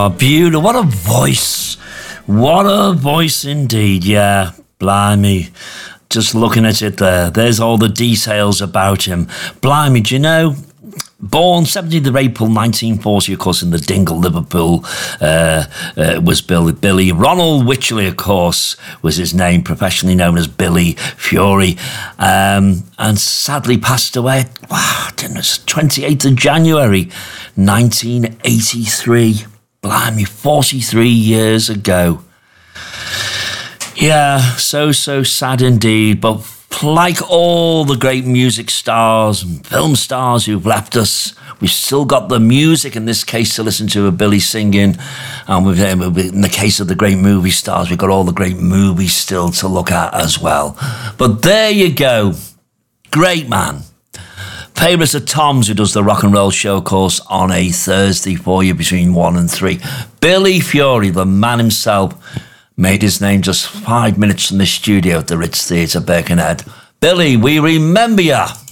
Beautiful. What a voice. What a voice indeed. Yeah, blimey. Just looking at it there. There's all the details about him. Blimey, do you know... Born 17th of April 1940, of course, in the Dingle, Liverpool, was Billy. Ronald Wycherley, of course, was his name, professionally known as Billy Fury, and sadly passed away, 28th of January 1983. Blimey, 43 years ago. Yeah, so sad indeed, but... Like all the great music stars and film stars who've left us, we've still got the music, in this case, to listen to Billy singing. And in the case of the great movie stars, we've got all the great movies still to look at as well. But there you go. Great man. Favourites of Tom's, who does the rock and roll show, of course, on a Thursday for you between 1 and 3. Billy Fury, the man himself, made his name just 5 minutes from the studio at the Ritz Theatre, Birkenhead. Billy, we remember ya.